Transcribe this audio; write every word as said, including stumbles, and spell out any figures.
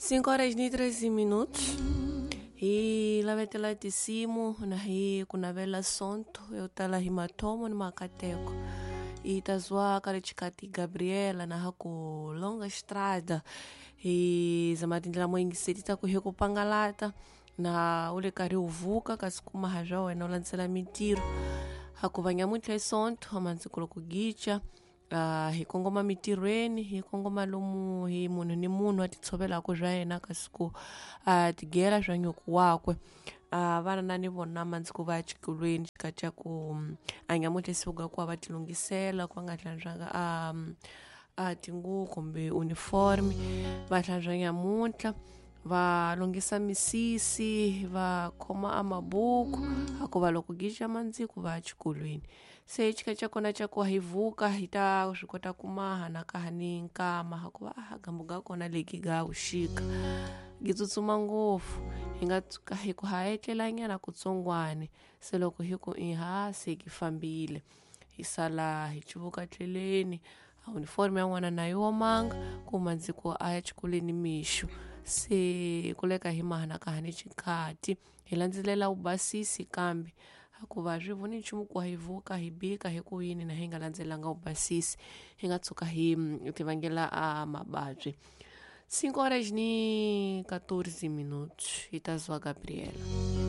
cinco horas ni treze minutos. E lá vai ter lá de cima, na rio, com a vela sonto, eu tá lá hematomo no macateco. E tá zoa cara de Cati Gabriela, na raco longa estrada. E zamatin la mãe seti tá com rico pangalata. Na ule kari uvuka, kasukuma hajau, e não lançala mentiro. Haku vanya muito sonto, amansi koloko gicha. Uh, hi kongoma mitirweni hi kongoma lomu hi munhu ni munhu atitshovelaka zwa yena kasiku uh, tigera zwa nyuku wakwe uh, vana na ni vona mandziku va chikolweni chika cha ku um, anyamutle suga kuva va tilungisela ku va nga hlantswanga um, uh, tinguvu kumbe uniforme va hlantswa nyamuntlha va lungisa misisi va khoma amabuku akuva loko gicha mandziku va chikolweni se chika cha kona cha ku hivuka hita swi kota ku maha na ka hani nkama hakuva ah gambo ga kona leki ga ushika gitsutsuma ngopfu hi nga tsuka hi ku haetlela nyana ku tsongwane se loko hi ku i ha se ki fambile hi sala hi chivuka tleleni uniforme ya n'wana na yo manga ku mandziku a ya chikolweni mixo se kuleka hi mahana ka hani chikhati hi landzelela ubasisi kambe hakuva swi voni nchumu ku hivuka hi bika hi ku yini na hi nga landzelanga ubasisi hi nga tsuka hi tivangela a mababyi cinco horas ni quatorze minutos hi ta zwa Gabriela.